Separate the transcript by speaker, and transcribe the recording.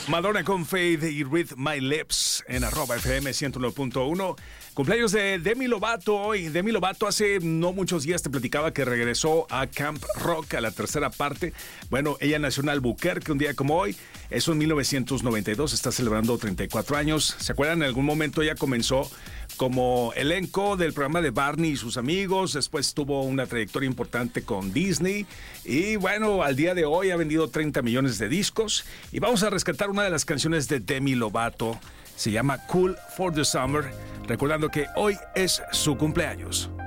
Speaker 1: Madonna con Faith y Read My Lips en @FM 101.1. Cumpleaños de Demi Lovato hoy. Demi Lovato hace no muchos días te platicaba que regresó a Camp Rock a la tercera parte. Bueno, ella nació en Albuquerque un día como hoy. Eso en 1992. Está celebrando 34 años. ¿Se acuerdan? En algún momento ella comenzó como elenco del programa de Barney y sus amigos. Después tuvo una trayectoria importante con Disney. Y bueno, al día de hoy ha vendido 30 millones de discos. Y vamos a rescatar una de las canciones de Demi Lovato. Se llama Cool for the Summer. Recordando que hoy es su cumpleaños.